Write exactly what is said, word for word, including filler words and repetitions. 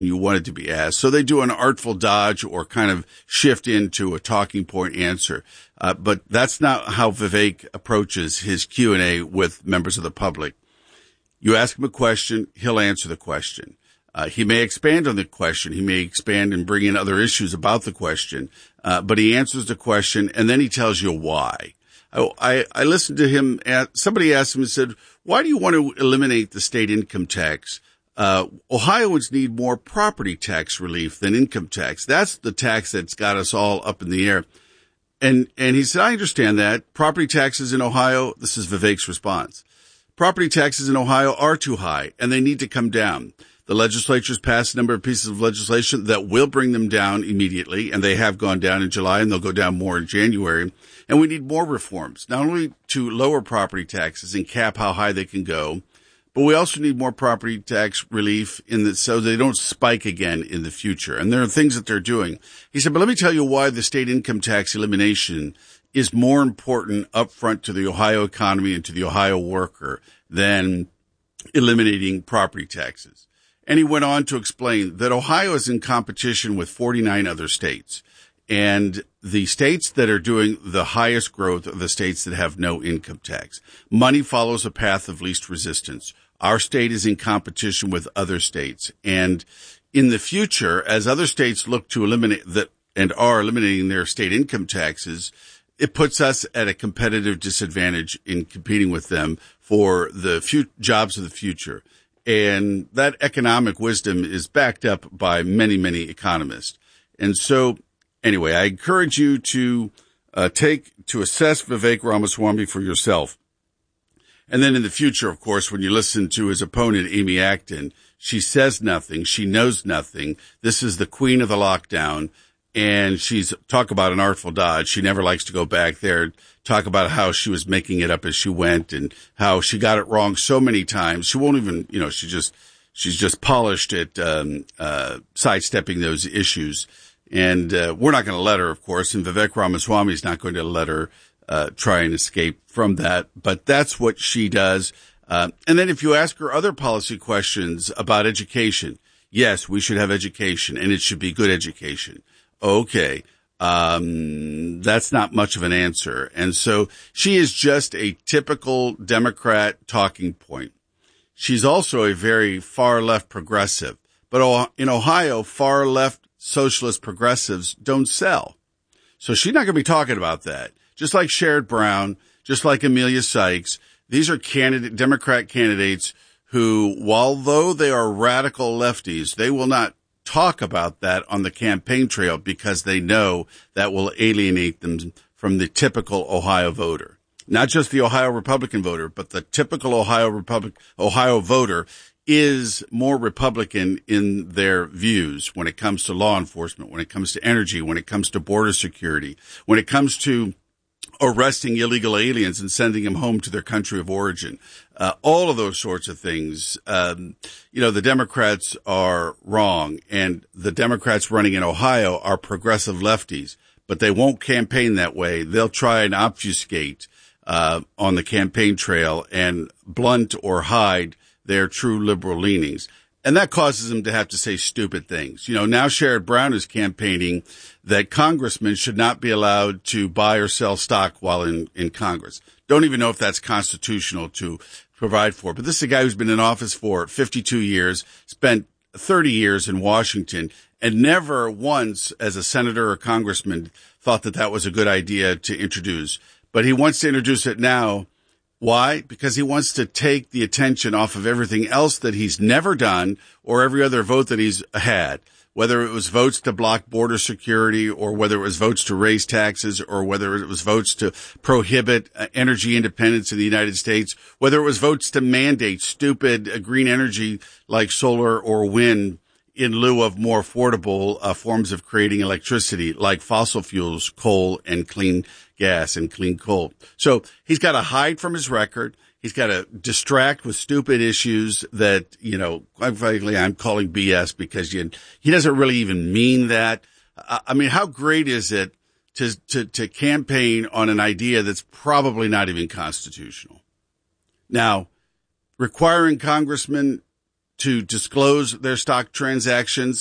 you wanted to be asked. So they do an artful dodge or kind of shift into a talking point answer. Uh, but that's not how Vivek approaches his Q and A with members of the public. You ask him a question, he'll answer the question. Uh, he may expand on the question. He may expand and bring in other issues about the question. Uh, but he answers the question and then he tells you why. I, I, I listened to him. At, somebody asked him and said, why do you want to eliminate the state income tax? Uh, Ohioans need more property tax relief than income tax. That's the tax that's got us all up in the air. And, and he said, I understand that. Property taxes in Ohio, this is Vivek's response. Property taxes in Ohio are too high and they need to come down. The legislature's passed a number of pieces of legislation that will bring them down immediately, and they have gone down in July, and they'll go down more in January. And we need more reforms, not only to lower property taxes and cap how high they can go, but we also need more property tax relief in the, so they don't spike again in the future. And there are things that they're doing. He said, but let me tell you why the state income tax elimination is more important upfront to the Ohio economy and to the Ohio worker than eliminating property taxes. And he went on to explain that Ohio is in competition with forty-nine other states. And the states that are doing the highest growth are the states that have no income tax. Money follows a path of least resistance. Our state is in competition with other states. And in the future, as other states look to eliminate that and are eliminating their state income taxes, it puts us at a competitive disadvantage in competing with them for the few jobs of the future. And that economic wisdom is backed up by many, many economists. And so, anyway, I encourage you to uh, take, to assess Vivek Ramaswamy for yourself. And then in the future, of course, when you listen to his opponent, Amy Acton, she says nothing. She knows nothing. This is the queen of the lockdown. And she's talk about an artful dodge. She never likes to go back there, talk about how she was making it up as she went and how she got it wrong so many times. She won't even, you know, she just, she's just polished at, um, uh, sidestepping those issues. And, uh, we're not going to let her, of course, and Vivek Ramaswamy is not going to let her, uh, try and escape from that. But that's what she does. Uh, and then if you ask her other policy questions about education, yes, we should have education and it should be good education. Okay, um, that's not much of an answer. And so she is just a typical Democrat talking point. She's also a very far left progressive. But in Ohio, far left socialist progressives don't sell. So she's not going to be talking about that. Just like Sherrod Brown, just like Amelia Sykes, these are candidate, Democrat candidates who, while though they are radical lefties, they will not talk about that on the campaign trail because they know that will alienate them from the typical Ohio voter. Not just the Ohio Republican voter, but the typical Ohio Republic, Ohio voter is more Republican in their views when it comes to law enforcement, when it comes to energy, when it comes to border security, when it comes to arresting illegal aliens and sending them home to their country of origin. Uh, all of those sorts of things. Um, you know, the Democrats are wrong, and the Democrats running in Ohio are progressive lefties, but they won't campaign that way. They'll try and obfuscate uh, on the campaign trail and blunt or hide their true liberal leanings. And that causes them to have to say stupid things. You know, now Sherrod Brown is campaigning that congressmen should not be allowed to buy or sell stock while in, in Congress. Don't even know if that's constitutional to provide for. But this is a guy who's been in office for fifty-two years, spent thirty years in Washington, and never once as a senator or congressman thought that that was a good idea to introduce. But he wants to introduce it now. Why? Because he wants to take the attention off of everything else that he's never done or every other vote that he's had, whether it was votes to block border security or whether it was votes to raise taxes or whether it was votes to prohibit energy independence in the United States, whether it was votes to mandate stupid green energy like solar or wind in lieu of more affordable uh, forms of creating electricity like fossil fuels, coal, and clean gas and clean coal. So he's got to hide from his record. He's got to distract with stupid issues that, you know, quite frankly, I'm calling B S because you, he doesn't really even mean that. I mean, how great is it to, to, to campaign on an idea that's probably not even constitutional? Now, requiring congressmen to disclose their stock transactions.